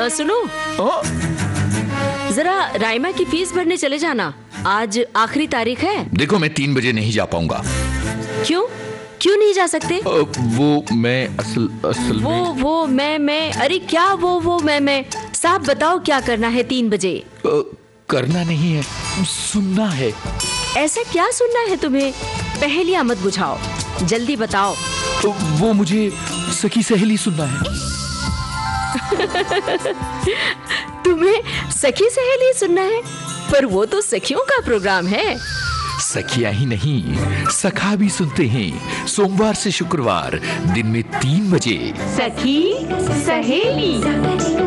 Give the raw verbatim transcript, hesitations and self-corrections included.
सुनो, ओ, जरा राइमा की फीस भरने चले जाना, आज आखिरी तारीख है। देखो मैं तीन बजे नहीं जा पाऊंगा। क्यों क्यों नहीं जा सकते? अ, वो मैं असल असल वो में वो मैं मैं अरे क्या वो वो मैं मैं साहब बताओ क्या करना है तीन बजे? अ, करना नहीं है, सुनना है। ऐसा क्या सुनना है तुम्हें? पहेलियां मत बुझाओ, जल्दी बताओ। तो वो मुझे सखी सहेली सुनना है। तुम्हें सखी सहेली सुनना है? पर वो तो सखियों का प्रोग्राम है। सखियां ही नहीं, सखा भी सुनते हैं, सोमवार से शुक्रवार दिन में तीन बजे। सखी सहेली।